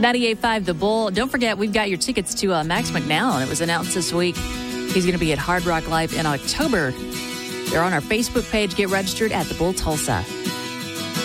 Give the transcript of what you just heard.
98.5 The Bull. Don't forget, we've got your tickets to Max McNown. It was announced this week. He's going to be at Hard Rock Live in October. They're on our Facebook page. Get registered at The Bull Tulsa.